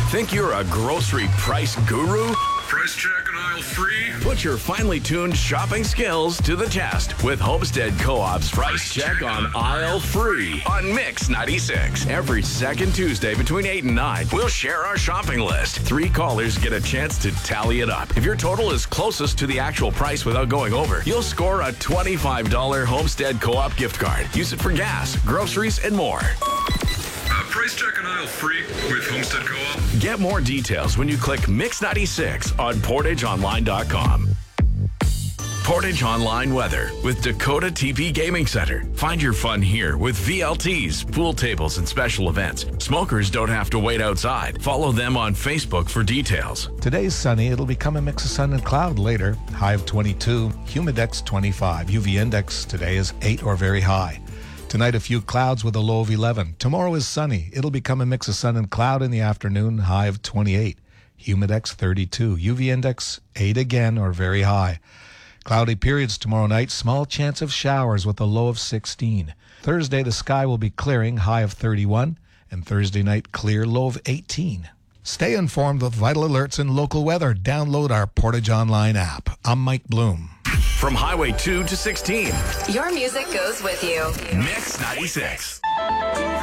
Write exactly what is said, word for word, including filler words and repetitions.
Think you're a grocery price guru? Price check on aisle three. Put your finely tuned shopping skills to the test with Homestead Co-op's Price Check on Aisle Free on Mix ninety-six. Every second Tuesday between eight and nine, we'll share our shopping list. Three callers get a chance to tally it up. If your total is closest to the actual price without going over, you'll score a twenty-five dollars Homestead Co-op gift card. Use it for gas, groceries, and more. Uh, price check on aisle three with Homestead Co-op. Get more details when you click Mix ninety-six on portage online dot com. Portage Online Weather with Dakota T P Gaming Center. Find your fun here with V L Ts, pool tables, and special events. Smokers don't have to wait outside. Follow them on Facebook for details. Today's sunny. It'll become a mix of sun and cloud later. High of twenty-two, humidex twenty-five. U V index today is eight or very high. Tonight, a few clouds with a low of eleven. Tomorrow is sunny. It'll become a mix of sun and cloud in the afternoon, high of twenty-eight. Humidex thirty-two. U V index eight again or very high. Cloudy periods tomorrow night. Small chance of showers with a low of sixteen. Thursday, the sky will be clearing, high of thirty-one. And Thursday night, clear, low of eighteen. Stay informed with vital alerts and local weather. Download our Portage Online app. I'm Mike Bloom. From Highway two to sixteen, Your music goes with you. Mix ninety-six.